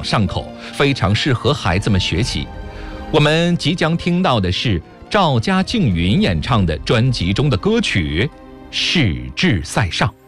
上口，非常适合孩子们学习。我们即将听到的是赵家静云演唱的专辑中的歌曲《矢志在上》。